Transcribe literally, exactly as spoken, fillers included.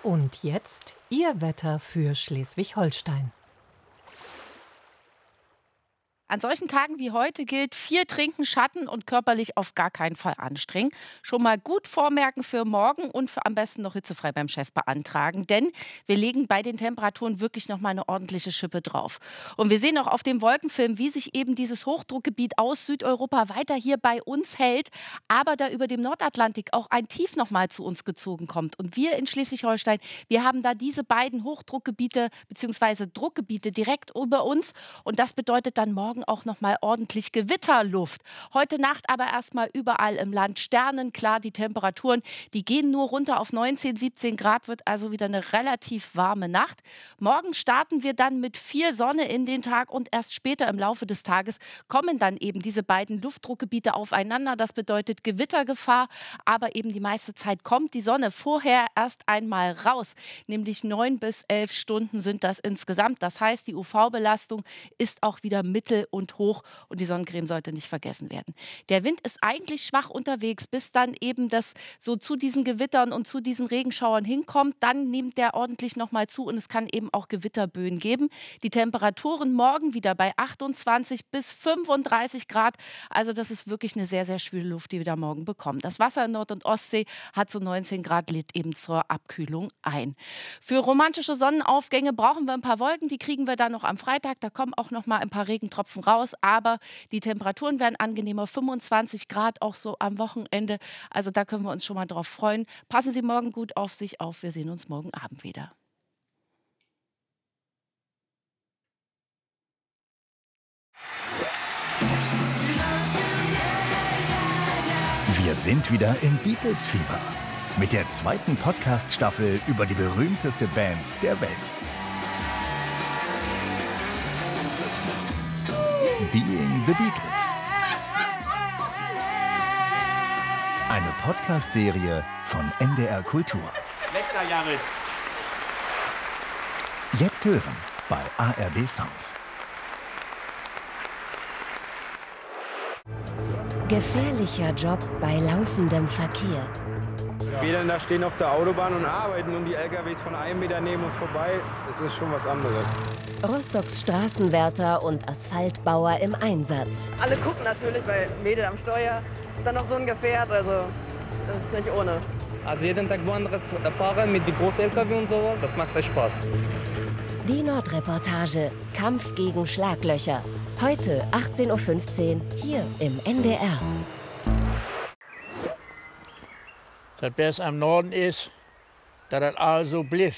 Und jetzt Ihr Wetter für Schleswig-Holstein. An solchen Tagen wie heute gilt, viel trinken, Schatten und körperlich auf gar keinen Fall anstrengen. Schon mal gut vormerken für morgen und für am besten noch hitzefrei beim Chef beantragen. Denn wir legen bei den Temperaturen wirklich noch mal eine ordentliche Schippe drauf. Und wir sehen auch auf dem Wolkenfilm, wie sich eben dieses Hochdruckgebiet aus Südeuropa weiter hier bei uns hält. Aber da über dem Nordatlantik auch ein Tief noch mal zu uns gezogen kommt. Und wir in Schleswig-Holstein, wir haben da diese beiden Hochdruckgebiete bzw. Druckgebiete direkt über uns. Und das bedeutet dann morgen auch noch mal ordentlich Gewitterluft. Heute Nacht aber erstmal überall im Land sternenklar. Die Temperaturen, die gehen nur runter auf neunzehn, siebzehn Grad, wird also wieder eine relativ warme Nacht. Morgen starten wir dann mit viel Sonne in den Tag und erst später im Laufe des Tages kommen dann eben diese beiden Luftdruckgebiete aufeinander. Das bedeutet Gewittergefahr, aber eben die meiste Zeit kommt die Sonne vorher erst einmal raus. Nämlich neun bis elf Stunden sind das insgesamt. Das heißt, die U V-Belastung ist auch wieder mittel und hoch und die Sonnencreme sollte nicht vergessen werden. Der Wind ist eigentlich schwach unterwegs, bis dann eben das so zu diesen Gewittern und zu diesen Regenschauern hinkommt. Dann nimmt der ordentlich noch mal zu und es kann eben auch Gewitterböen geben. Die Temperaturen morgen wieder bei achtundzwanzig bis fünfunddreißig Grad. Also das ist wirklich eine sehr, sehr schwüle Luft, die wir da morgen bekommen. Das Wasser in Nord- und Ostsee hat so neunzehn Grad, lädt eben zur Abkühlung ein. Für romantische Sonnenaufgänge brauchen wir ein paar Wolken. Die kriegen wir dann noch am Freitag. Da kommen auch noch mal ein paar Regentropfen raus, aber die Temperaturen werden angenehmer, fünfundzwanzig Grad auch so am Wochenende. Also da können wir uns schon mal drauf freuen. Passen Sie morgen gut auf sich auf. Wir sehen uns morgen Abend wieder. Wir sind wieder im Beatles-Fieber mit der zweiten Podcast-Staffel über die berühmteste Band der Welt. Being the Beatles. Eine Podcast-Serie von N D R Kultur. Lecker, Jared. Jetzt hören bei A R D Sounds. Gefährlicher Job bei laufendem Verkehr. Wir dann da stehen auf der Autobahn und arbeiten und die L K Ws von einem Meter neben uns vorbei. Das ist schon was anderes. Rostocks Straßenwärter und Asphaltbauer im Einsatz. Alle gucken natürlich, weil Mädel am Steuer, dann noch so ein Gefährt, also das ist nicht ohne. Also jeden Tag woanders fahren mit den großen L K W und sowas, das macht echt Spaß. Die Nordreportage, Kampf gegen Schlaglöcher. Heute achtzehn Uhr fünfzehn hier im N D R. Das Beste am Norden ist, dass das alles so bleibt.